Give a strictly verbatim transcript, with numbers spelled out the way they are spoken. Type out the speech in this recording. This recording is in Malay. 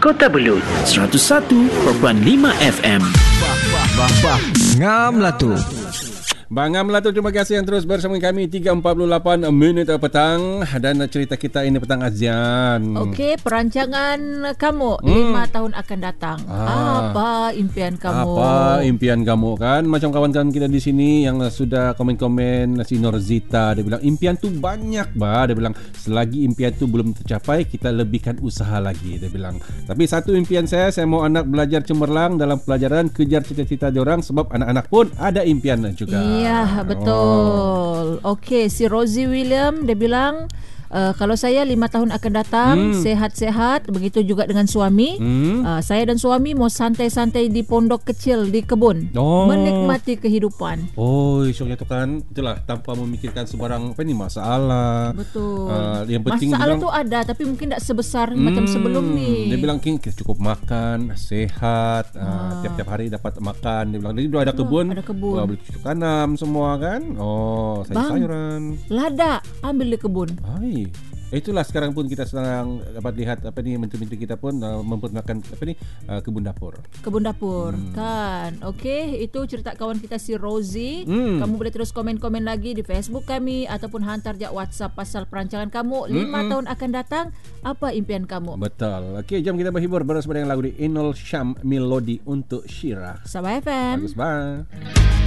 Kota Belud seratus satu perpuluhan lima F M. Bah, bah, bah, bah. Ngam lah tu. Bang Amla tu, terima kasih yang terus bersama kami. Tiga empat puluh lapan minit petang. Dan cerita kita ini petang Azian. Okey, perancangan kamu Hmm. lima tahun akan datang. Ah. Apa impian kamu? Apa impian kamu kan? Macam kawan-kawan kita di sini yang sudah komen-komen, si Norzita, dia bilang impian tu banyak bah. Dia bilang selagi impian tu belum tercapai, kita lebihkan usaha lagi. Dia bilang. Tapi satu impian saya, saya mau anak belajar cemerlang dalam pelajaran, kejar cita-cita diorang, sebab anak-anak pun ada impian juga. Ya, betul. Oh. Okey, si Rosie William dia bilang Uh, kalau saya lima tahun akan datang, hmm. sehat-sehat. Begitu juga dengan suami. hmm. uh, Saya dan suami mau santai-santai di pondok kecil, di kebun, oh. menikmati kehidupan. Oh, esoknya tu kan itulah, tanpa memikirkan sebarang apa ni masalah. Betul. uh, Yang penting masalah bilang, tu ada, tapi mungkin tak sebesar hmm, macam sebelum ni. Dia bilang kita cukup makan, sehat, ah. uh, tiap-tiap hari dapat makan. Dia bilang jadi ada kebun, ada kebun, boleh cucuk tanam semua kan. Oh, sayur-sayuran. Lada ambil di kebun. Hai. Itulah sekarang pun kita sedang dapat lihat apa ni, menteri-menteri kita pun uh, memperkenalkan apa ni uh, kebun dapur. Kebun dapur hmm. kan. Okey, itu cerita kawan kita si Rosie. Hmm. Kamu boleh terus komen-komen lagi di Facebook kami ataupun hantar je WhatsApp pasal perancangan kamu lima tahun akan datang, apa impian kamu? Betul. Okey, jom kita berhibur bersama dengan lagu di Inul Syam, Melodi untuk Syirah. Sabah F M. Bagus banget.